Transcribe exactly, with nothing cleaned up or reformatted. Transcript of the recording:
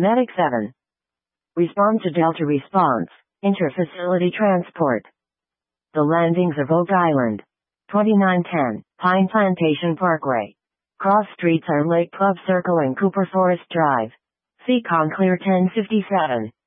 Medic seven. Respond to Delta response. Interfacility transport. The landings of Oak Island. twenty-nine ten, Pine Plantation Parkway. Cross streets are Lake Club Circle and Cooper Forest Drive. Seacon Clear ten fifty-seven.